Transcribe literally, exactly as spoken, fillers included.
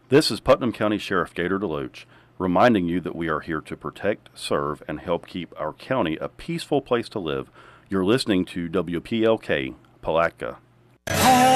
This is Putnam County Sheriff Gator DeLoach reminding you that we are here to protect, serve, and help keep our county a peaceful place to live. You're listening to W P L K Palatka.